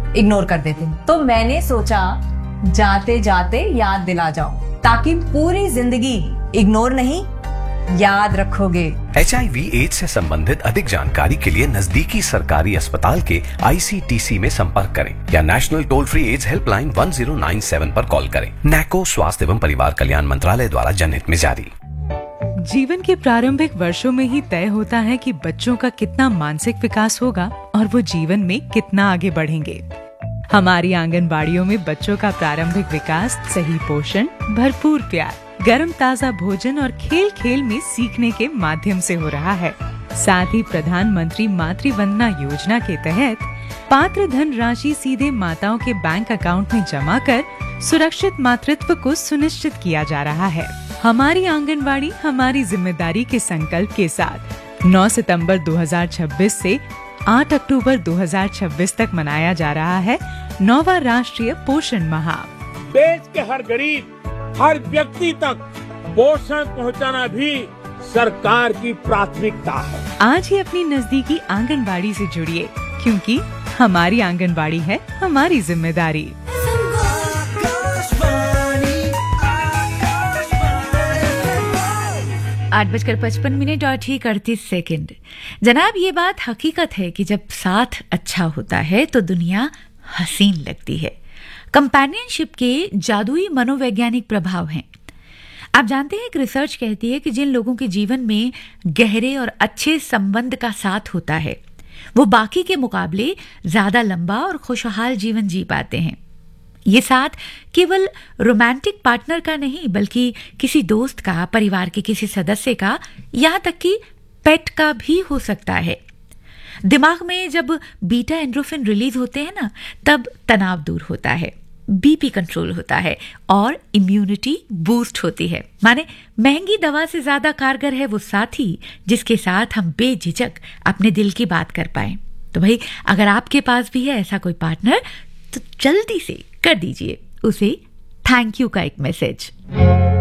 Ignore कर देते हैं। तो मैंने सोचा जाते जाते याद दिला जाऊं, ताकि पूरी जिंदगी इग्नोर नहीं याद रखोगे। HIV एड्स से संबंधित अधिक जानकारी के लिए नजदीकी सरकारी अस्पताल के ICTC में संपर्क करें या national toll free ads helpline 1097 पर कॉल करें। नैको स्वास्थ्य एवं परिवार कल्याण मंत्रालय द्वारा जनहित में जारी। जीवन के प्रारंभिक वर्षों में ही तय होता है कि बच्चों का कितना मानसिक विकास होगा और वो जीवन में कितना आगे बढ़ेंगे। हमारी आंगनबाड़ियों में बच्चों का प्रारंभिक विकास सही पोषण, भरपूर प्यार, गर्म ताजा भोजन और खेल खेल में सीखने के माध्यम से हो रहा है। साथ ही प्रधानमंत्री मातृ वंदना योजना के तहत पात्र धन राशि सीधे माताओं के बैंक अकाउंट में जमा कर सुरक्षित मातृत्व को सुनिश्चित किया जा रहा है। हमारी आंगनबाड़ी हमारी जिम्मेदारी के संकल्प के साथ 9 सितंबर 2026 से 8 अक्टूबर 2026 तक मनाया जा रहा है 9वां राष्ट्रीय पोषण माह। देश के हर गरीब, हर व्यक्ति तक पोषण पहुंचाना भी सरकार की प्राथमिकता है। आज ही अपनी नजदीकी आंगनबाड़ी से जुड़िए, क्योंकि हमारी आंगनबाड़ी है हमारी जिम्मेदारी। 8:55 और ठीक 38 सेकंड। जनाब, ये बात हकीकत है कि जब साथ अच्छा होता है तो दुनिया हसीन लगती है। कंपेनियनशिप के जादुई मनोवैज्ञानिक प्रभाव हैं। आप जानते हैं कि रिसर्च कहती है कि जिन लोगों के जीवन में गहरे और अच्छे संबंध का साथ होता है वो बाकी के मुकाबले ज्यादा लंबा और खुशहाल जीवन जी पाते हैं। ये साथ केवल रोमांटिक पार्टनर का नहीं, बल्कि किसी दोस्त का, परिवार के किसी सदस्य का, यहां तक कि पेट का भी हो सकता है। दिमाग में जब बीटा एंड्रोफिन रिलीज होते हैं ना, तब तनाव दूर होता है, बीपी कंट्रोल होता है और इम्यूनिटी बूस्ट होती है। माने महंगी दवा से ज्यादा कारगर है वो साथी जिसके साथ हम बेझिझक अपने दिल की बात कर पाए। तो भाई, अगर आपके पास भी है ऐसा कोई पार्टनर तो जल्दी से कर दीजिए उसे थैंक यू का एक मैसेज।